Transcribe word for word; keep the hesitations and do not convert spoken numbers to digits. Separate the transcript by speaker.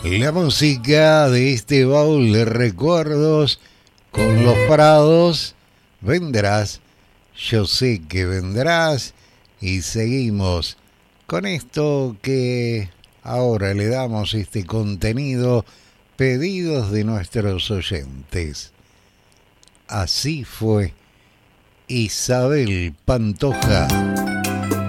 Speaker 1: La música de este baúl de recuerdos con los Prados. Vendrás, yo sé que vendrás. Y seguimos con esto que ahora le damos este contenido, pedidos de nuestros oyentes. Así fue Isabel Pantoja.